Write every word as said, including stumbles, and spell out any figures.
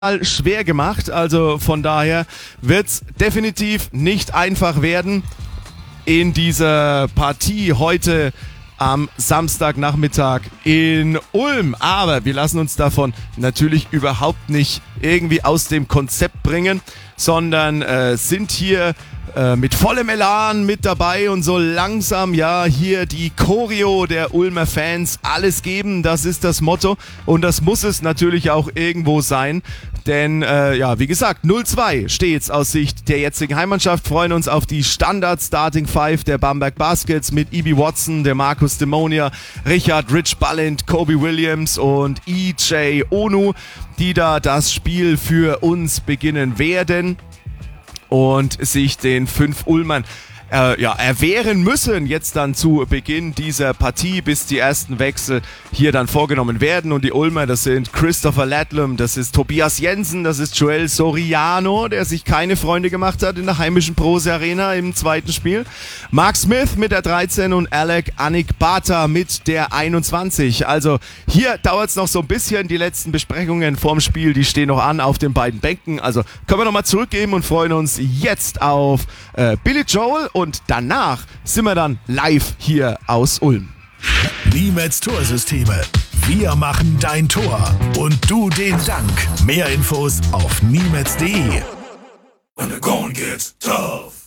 schwer gemacht, also von daher wird es definitiv nicht einfach werden in dieser Partie heute am Samstagnachmittag in Ulm. Aber wir lassen uns davon natürlich überhaupt nicht irgendwie aus dem Konzept bringen, sondern äh, sind hier äh, mit vollem Elan mit dabei und so langsam ja hier die Choreo der Ulmer Fans alles geben. Das ist das Motto und das muss es natürlich auch irgendwo sein. Denn, äh, ja, wie gesagt, null zwei steht's aus Sicht der jetzigen Heimmannschaft. Freuen uns auf die Standard-Starting Five der Bamberg Baskets mit Ibi Watson, der Markus Demonia, Richard Rich Ballant, Kobe Williams und E J Onu, die da das Spiel für uns beginnen werden und sich den fünf Ulmern Äh, ja, erwehren müssen jetzt dann zu Beginn dieser Partie, bis die ersten Wechsel hier dann vorgenommen werden. Und die Ulmer, das sind Christopher Ladlam, das ist Tobias Jensen, das ist Joel Soriano, der sich keine Freunde gemacht hat in der heimischen Prose Arena im zweiten Spiel. Mark Smith mit der dreizehn und Alec Anik-Bata mit der einundzwanzig. Also hier dauert es noch so ein bisschen. Die letzten Besprechungen vorm Spiel, die stehen noch an auf den beiden Bänken. Also können wir nochmal zurückgeben und freuen uns jetzt auf äh, Billy Joel. Und danach sind wir dann live hier aus Ulm. Niemets Torsysteme. Wir machen dein Tor und du den Dank. Mehr Infos auf niemets punkt de. When the going gets tough.